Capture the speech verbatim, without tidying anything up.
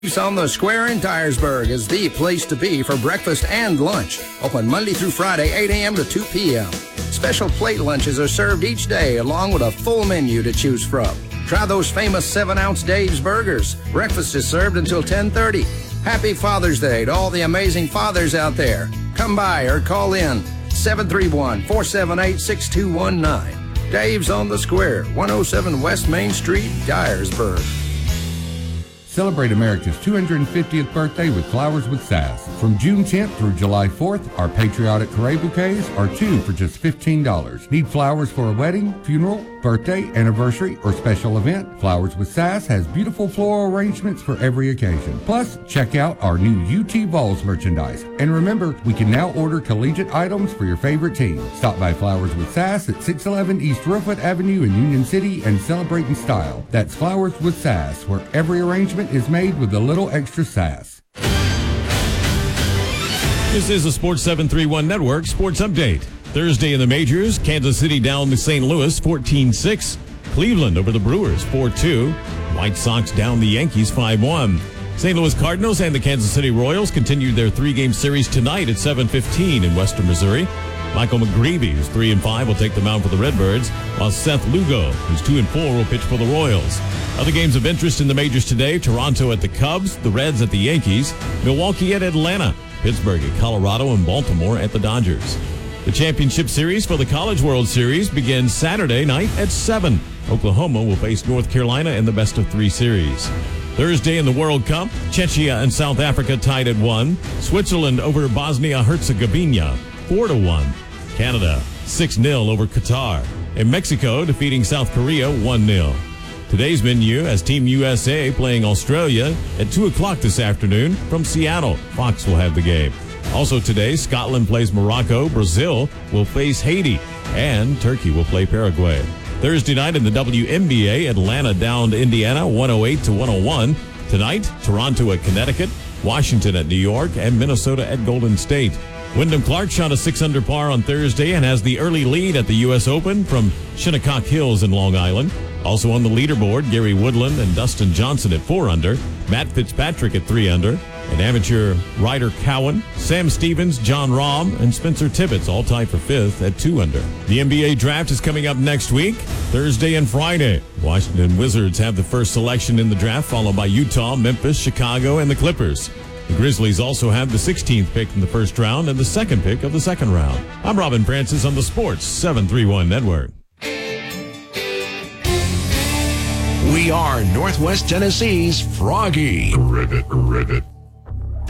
Dave's on the Square in Dyersburg is the place to be for breakfast and lunch. Open Monday through Friday, eight a.m. to two p.m. Special plate lunches are served each day along with a full menu to choose from. Try those famous seven-ounce Dave's burgers. Breakfast is served until ten thirty. Happy Father's Day to all the amazing fathers out there. Come by or call in seven three one, four seven eight, six two one nine. Dave's on the Square, one oh seven West Main Street, Dyersburg. Celebrate America's two hundred fiftieth birthday with Flowers with Sass. From June tenth through July fourth, our patriotic parade bouquets are two for just fifteen dollars. Need flowers for a wedding, funeral, birthday, anniversary, or special event? Flowers with Sass has beautiful floral arrangements for every occasion. Plus, check out our new U T Vols merchandise. And remember, we can now order collegiate items for your favorite team. Stop by Flowers with Sass at six eleven East Rosewood Avenue in Union City and celebrate in style. That's Flowers with Sass, where every arrangement is made with a little extra sass. This is the Sports seven thirty-one Network Sports Update. Thursday in the majors, Kansas City down to Saint Louis fourteen six. Cleveland over the Brewers four two. White Sox down the Yankees five one. Saint Louis Cardinals and the Kansas City Royals continued their three-game series tonight at seven fifteen in Western Missouri. Michael McGreevy, who's three and five, will take the mound for the Redbirds, while Seth Lugo, who's two and four, will pitch for the Royals. Other games of interest in the majors today: Toronto at the Cubs, the Reds at the Yankees, Milwaukee at Atlanta, Pittsburgh at Colorado, and Baltimore at the Dodgers. The championship series for the College World Series begins Saturday night at seven. Oklahoma will face North Carolina in the best of three series. Thursday in the World Cup, Czechia and South Africa tied at one. Switzerland over Bosnia-Herzegovina, four to one. Canada, six nil over Qatar. And Mexico defeating South Korea, one nil. Today's menu has Team U S A playing Australia at two o'clock this afternoon from Seattle. Fox will have the game. Also today, Scotland plays Morocco, Brazil will face Haiti, and Turkey will play Paraguay. Thursday night in the W N B A, Atlanta down to Indiana, one oh eight to one oh one. Tonight, Toronto at Connecticut, Washington at New York, and Minnesota at Golden State. Wyndham Clark shot a six under par on Thursday and has the early lead at the U S Open from Shinnecock Hills in Long Island. Also on the leaderboard, Gary Woodland and Dustin Johnson at four under, Matt Fitzpatrick at three under, and amateur Ryder Cowan, Sam Stevens, John Rahm, and Spencer Tibbetts all tied for fifth at two under. The N B A draft is coming up next week, Thursday and Friday. Washington Wizards have the first selection in the draft, followed by Utah, Memphis, Chicago, and the Clippers. The Grizzlies also have the sixteenth pick in the first round and the second pick of the second round. I'm Robin Francis on the Sports seven thirty-one Network. We are Northwest Tennessee's Froggy. Rivet, rivet.